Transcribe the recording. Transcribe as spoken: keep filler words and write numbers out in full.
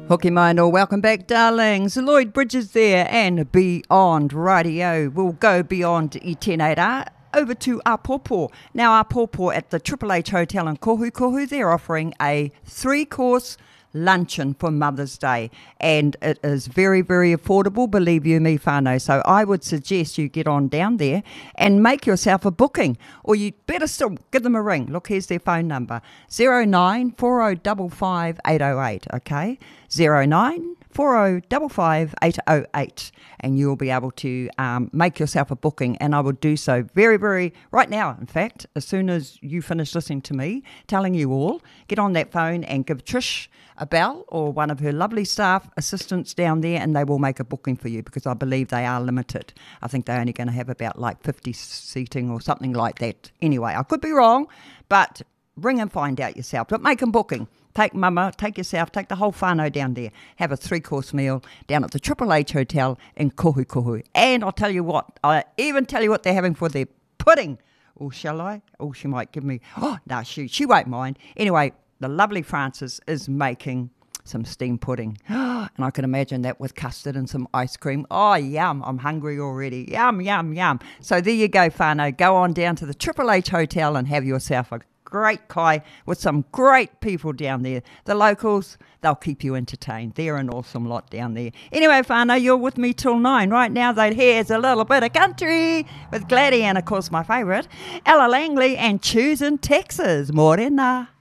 Hoki Maino, welcome back, darlings. Lloyd Bridges there and Beyond Radio. We'll go beyond I tēnei rā, over to Apopo. Now, Apopo at the Triple H Hotel in Kohu Kohu, they're offering a three-course luncheon for Mother's Day, and it is very, very affordable, believe you me, whānau. So I would suggest you get on down there and make yourself a booking, or you better still give them a ring. Look, here's their phone number, zero nine four oh five five eight oh eight, okay? zero nine four oh five five eight oh eight, and you'll be able to um, make yourself a booking, and I will do so very, very, right now, in fact, as soon as you finish listening to me, telling you all, get on that phone and give Trish a bell or one of her lovely staff assistants down there, and they will make a booking for you, because I believe they are limited. I think they're only going to have about like fifty seating or something like that. Anyway, I could be wrong, but ring and find out yourself. But make a booking. Take mama, take yourself, take the whole whānau down there. Have a three-course meal down at the Triple H Hotel in Kohu Kohu. And I'll tell you what, I even tell you what they're having for their pudding. Or shall I? Oh, she might give me, oh, no, she, she won't mind. Anyway, the lovely Frances is making some steamed pudding. And I can imagine that with custard and some ice cream. Oh, yum, I'm hungry already. Yum, yum, yum. So there you go, whānau. Go on down to the Triple H Hotel and have yourself a great kai with some great people down there. The locals, they'll keep you entertained. They're an awesome lot down there. Anyway, whānau, you're with me till nine. Right now, though, here's a little bit of country with Gladdy and, of course, my favourite, Ella Langley and Choosing Texas. Morena.